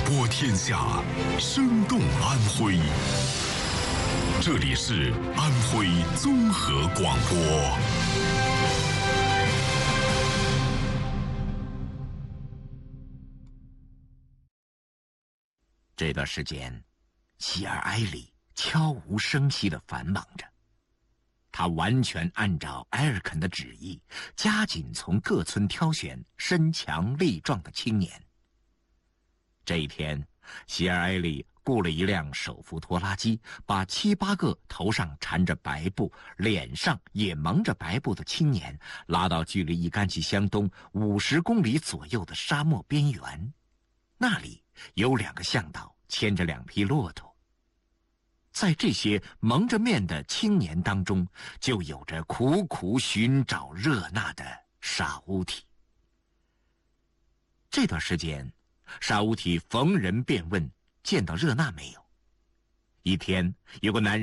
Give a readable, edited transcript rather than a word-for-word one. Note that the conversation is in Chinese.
播天下，生动安徽。这里是安徽综合广播。 这段时间，希尔埃里悄无声息地繁忙着。他完全按照埃尔肯的旨意，加紧从各村挑选身强力壮的青年。这一天，希尔埃里雇了一辆手扶拖拉机，把7、8个头上缠着白布、脸上也蒙着白布的青年拉到距离伊干济乡东50公里左右的沙漠边缘。那里有2个向导牵着2匹骆驼。在这些蒙着面的青年当中，就有着苦苦寻找热那的沙乌提。这段时间，沙乌提逢人便问见到热那没有。一天，有个男